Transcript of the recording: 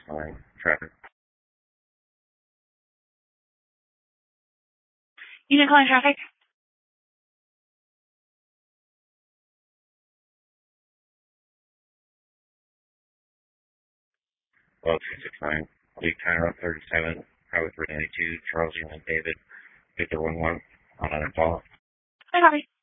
line traffic. Unit calling traffic. 269, Lee Tyler 37, Highway 392, Charles Young David, Victor 11, on call. Hi, copy.